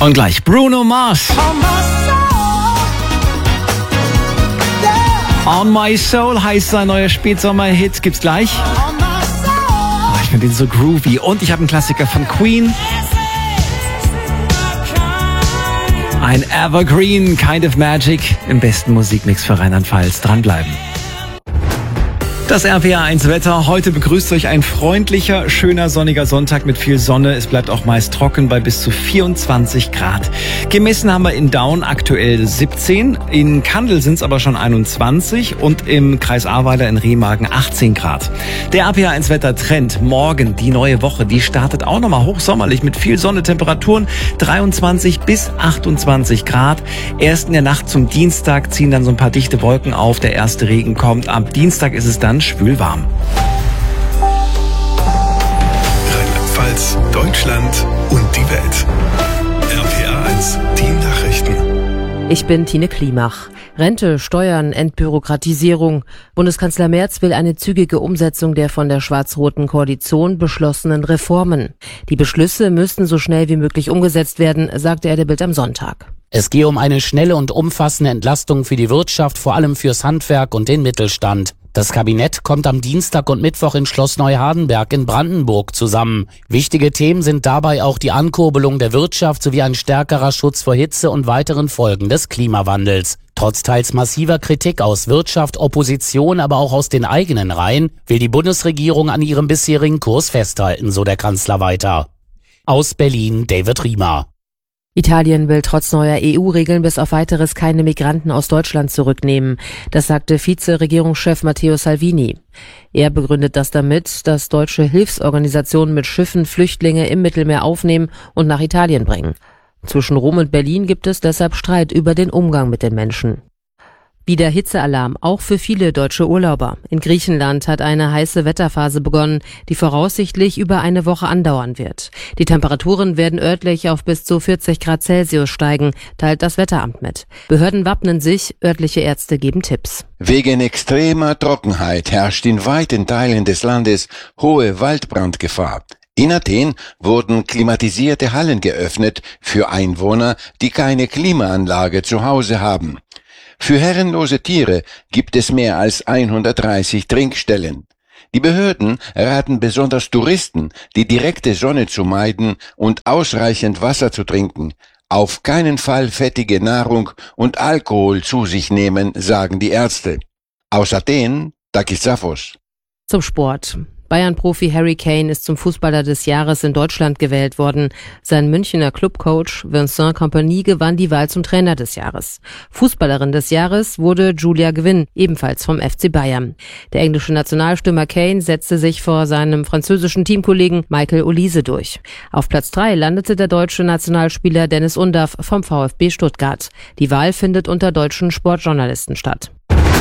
Und gleich Bruno Mars. On My Soul heißt sein neuer Spätsommer-Hit. Gibt's gleich. Ich finde ihn so groovy. Und ich habe einen Klassiker von Queen. Ein Evergreen, Kind of Magic im besten Musikmix für Rheinland-Pfalz. Dranbleiben. Das RPR1 Wetter. Heute begrüßt euch ein freundlicher, schöner, sonniger Sonntag mit viel Sonne. Es bleibt auch meist trocken bei bis zu 24 Grad. Gemessen haben wir in Daun aktuell 17. In Kandel sind es aber schon 21 und im Kreis Ahrweiler in Remagen 18 Grad. Der RPR1 Wetter-Trend. Morgen, die neue Woche, die startet auch nochmal hochsommerlich mit viel Sonne, Temperaturen 23 bis 28 Grad. Erst in der Nacht zum Dienstag ziehen dann so ein paar dichte Wolken auf. Der erste Regen kommt. Am Dienstag ist es dann schwülwarm. Rheinland-Pfalz, Deutschland und die Welt. RPR1, die Nachrichten. Ich bin Tine Klimach. Rente, Steuern, Entbürokratisierung. Bundeskanzler Merz will eine zügige Umsetzung der von der schwarz-roten Koalition beschlossenen Reformen. Die Beschlüsse müssten so schnell wie möglich umgesetzt werden, sagte er der Bild am Sonntag. Es gehe um eine schnelle und umfassende Entlastung für die Wirtschaft, vor allem fürs Handwerk und den Mittelstand. Das Kabinett kommt am Dienstag und Mittwoch in Schloss Neuhardenberg in Brandenburg zusammen. Wichtige Themen sind dabei auch die Ankurbelung der Wirtschaft sowie ein stärkerer Schutz vor Hitze und weiteren Folgen des Klimawandels. Trotz teils massiver Kritik aus Wirtschaft, Opposition, aber auch aus den eigenen Reihen, will die Bundesregierung an ihrem bisherigen Kurs festhalten, so der Kanzler weiter. Aus Berlin, David Riemer. Italien will trotz neuer EU-Regeln bis auf Weiteres keine Migranten aus Deutschland zurücknehmen. Das sagte Vize-Regierungschef Matteo Salvini. Er begründet das damit, dass deutsche Hilfsorganisationen mit Schiffen Flüchtlinge im Mittelmeer aufnehmen und nach Italien bringen. Zwischen Rom und Berlin gibt es deshalb Streit über den Umgang mit den Menschen. Wieder Hitzealarm, auch für viele deutsche Urlauber. In Griechenland hat eine heiße Wetterphase begonnen, die voraussichtlich über eine Woche andauern wird. Die Temperaturen werden örtlich auf bis zu 40 Grad Celsius steigen, teilt das Wetteramt mit. Behörden wappnen sich, örtliche Ärzte geben Tipps. Wegen extremer Trockenheit herrscht in weiten Teilen des Landes hohe Waldbrandgefahr. In Athen wurden klimatisierte Hallen geöffnet für Einwohner, die keine Klimaanlage zu Hause haben. Für herrenlose Tiere gibt es mehr als 130 Trinkstellen. Die Behörden raten besonders Touristen, die direkte Sonne zu meiden und ausreichend Wasser zu trinken. Auf keinen Fall fettige Nahrung und Alkohol zu sich nehmen, sagen die Ärzte. Aus Athen, Takis Zaphos. Zum Sport. Bayern-Profi Harry Kane ist zum Fußballer des Jahres in Deutschland gewählt worden. Sein Münchner Clubcoach Vincent Kompany gewann die Wahl zum Trainer des Jahres. Fußballerin des Jahres wurde Julia Gwynn, ebenfalls vom FC Bayern. Der englische Nationalstürmer Kane setzte sich vor seinem französischen Teamkollegen Michael Olise durch. Auf Platz 3 landete der deutsche Nationalspieler Dennis Undaff vom VfB Stuttgart. Die Wahl findet unter deutschen Sportjournalisten statt.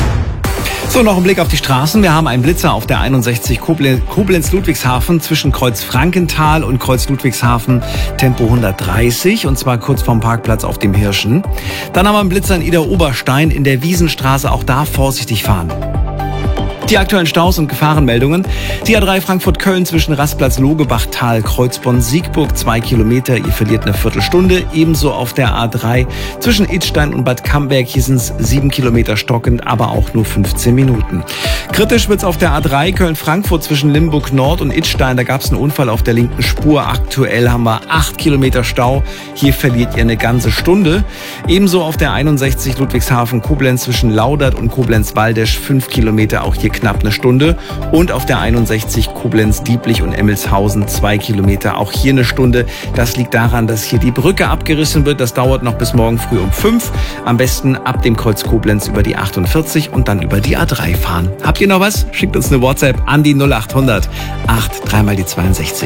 So, noch ein Blick auf die Straßen. Wir haben einen Blitzer auf der 61 Koblenz-Ludwigshafen zwischen Kreuz Frankenthal und Kreuz Ludwigshafen, Tempo 130, und zwar kurz vorm Parkplatz auf dem Hirschen. Dann haben wir einen Blitzer in Idar-Oberstein in der Wiesenstraße, auch da vorsichtig fahren. Die aktuellen Staus und Gefahrenmeldungen. Die A3 Frankfurt-Köln zwischen Rastplatz Logebachtal, Kreuzborn-Siegburg 2 Kilometer. Ihr verliert eine Viertelstunde. Ebenso auf der A3 zwischen Idstein und Bad Camberg. Hier sind es 7 Kilometer stockend, aber auch nur 15 Minuten. Kritisch wird's auf der A3 Köln-Frankfurt zwischen Limburg Nord und Idstein. Da gab's einen Unfall auf der linken Spur. Aktuell haben wir 8 Kilometer Stau. Hier verliert ihr eine ganze Stunde. Ebenso auf der 61 Ludwigshafen-Koblenz zwischen Laudert und Koblenz-Waldesch 5 Kilometer. Auch hier knapp eine Stunde. Und auf der 61 Koblenz-Dieblich und Emmelshausen 2 Kilometer. Auch hier eine Stunde. Das liegt daran, dass hier die Brücke abgerissen wird. Das dauert noch bis morgen früh um 5. Am besten ab dem Kreuz Koblenz über die 48 und dann über die A3 fahren. Habt ihr noch was? Schickt uns eine WhatsApp an die 0800 83 mal die 62.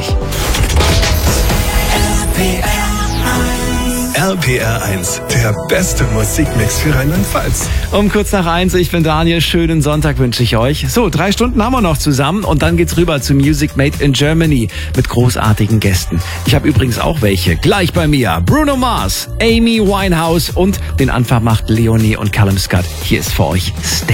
RPR1, der beste Musikmix für Rheinland-Pfalz. Um kurz nach 1, ich bin Daniel, schönen Sonntag wünsche ich euch. So, 3 Stunden haben wir noch zusammen und dann geht's rüber zu Music Made in Germany mit großartigen Gästen. Ich habe übrigens auch welche, gleich bei mir. Bruno Mars, Amy Winehouse und den Anfang macht Leonie und Callum Scott. Hier ist für euch Stay.